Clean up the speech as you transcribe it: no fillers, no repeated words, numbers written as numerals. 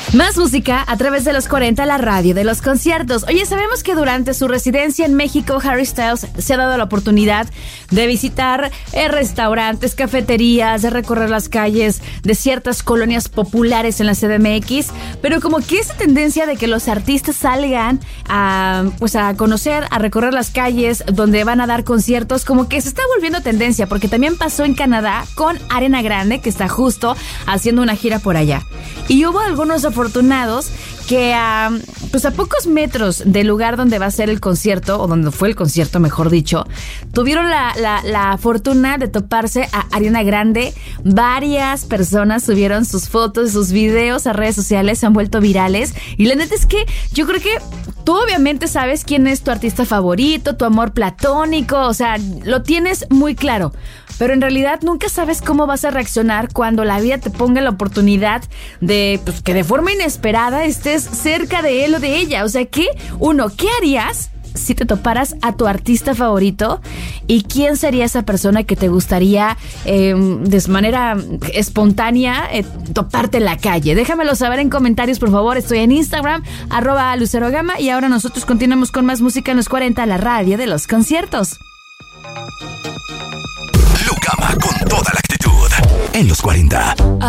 Más música a través de los 40, la radio de los conciertos. Oye, sabemos que durante su residencia en México, Harry Styles se ha dado la oportunidad de visitar restaurantes, cafeterías, de recorrer las calles de ciertas colonias populares en la CDMX, pero como que esa tendencia de que los artistas salgan a conocer, a recorrer las calles donde van a dar conciertos, como que se está volviendo tendencia, porque también pasó en Canadá con Ariana Grande, que está justo haciendo una gira por allá. Y hubo algunos afortunados que a pocos metros del lugar donde va a ser el concierto, o donde fue el concierto, mejor dicho, tuvieron la fortuna de toparse a Ariana Grande. Varias personas subieron sus fotos, sus videos a redes sociales, se han vuelto virales. Y la neta es que yo creo que tú obviamente sabes quién es tu artista favorito, tu amor platónico, o sea, lo tienes muy claro. Pero en realidad nunca sabes cómo vas a reaccionar cuando la vida te ponga la oportunidad de que de forma inesperada estés cerca de él o de ella. O sea, ¿qué harías si te toparas a tu artista favorito? ¿Y quién sería esa persona que te gustaría de manera espontánea toparte en la calle? Déjamelo saber en comentarios, por favor. Estoy en Instagram, @LuceroGama. Y ahora nosotros continuamos con más música en los 40, la radio de los conciertos. Gama con toda la actitud en los 40.